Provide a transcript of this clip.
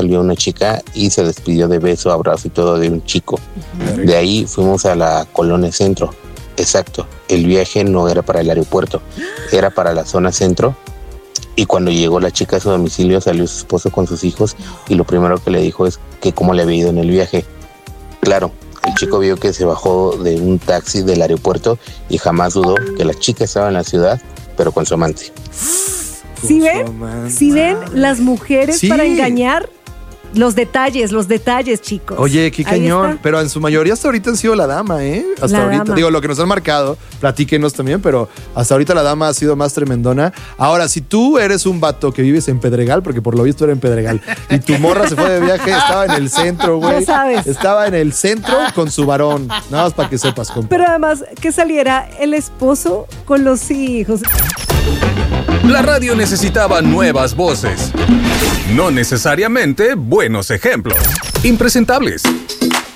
vio a una chica y se despidió de beso, abrazo y todo de un chico. De ahí fuimos a la Colonia Centro. Exacto, el viaje no era para el aeropuerto, era para la zona centro. Y cuando llegó la chica a su domicilio, salió su esposo con sus hijos y lo primero que le dijo es que cómo le había ido en el viaje. Claro, el chico vio que se bajó de un taxi del aeropuerto y jamás dudó que la chica estaba en la ciudad, pero con su amante. ¿Sí ven? ¿Sí ven las mujeres para engañar? Los detalles, chicos. Oye, qué Ahí cañón. está. Pero en su mayoría hasta ahorita han sido la dama, ¿eh? Hasta La ahorita. dama. Digo, lo que nos han marcado, platíquenos también, pero hasta ahorita la dama ha sido más tremendona. Ahora, si tú eres un vato que vives en Pedregal, porque por lo visto era en Pedregal, y tu morra se fue de viaje, estaba en el centro, güey. Ya sabes. Estaba en el centro con su varón. Nada más para que sepas, compa. Pero además, que saliera el esposo con los hijos. La radio necesitaba nuevas voces, no necesariamente buenos ejemplos. Impresentables.